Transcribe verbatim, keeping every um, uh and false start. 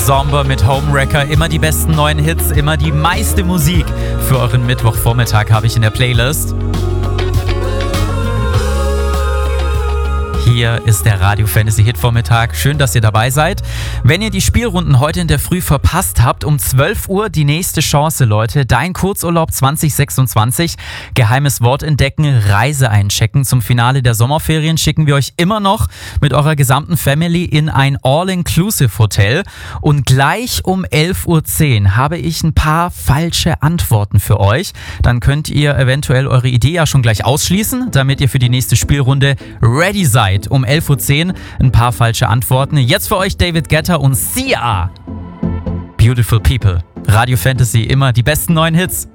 Zomba mit Homewrecker. Immer die besten neuen Hits, immer die meiste Musik für euren Mittwochvormittag habe ich in der Playlist. Hier ist der Radio Fantasy Hit Vormittag. Schön, dass ihr dabei seid. Wenn ihr die Spielrunden heute in der Früh verpasst habt, um zwölf Uhr die nächste Chance, Leute. Dein Kurzurlaub zwanzig sechsundzwanzig. Geheimes Wort entdecken, Reise einchecken. Zum Finale der Sommerferien schicken wir euch immer noch mit eurer gesamten Family in ein All-Inclusive-Hotel. Und gleich um elf Uhr zehn habe ich ein paar falsche Antworten für euch. Dann könnt ihr eventuell eure Idee ja schon gleich ausschließen, damit ihr für die nächste Spielrunde ready seid. Um elf Uhr zehn ein paar falsche Antworten. Jetzt für euch David Guetta und Sia. Beautiful People. Radio Fantasy, immer die besten neuen Hits.